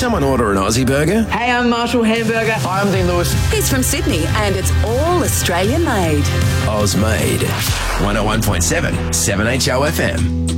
someone order an Aussie burger? Hey, I'm Marshall Hamburger. Hi, I'm Dean Lewis. He's from Sydney and it's all Australian made. Oz made. 101.7 7HO FM.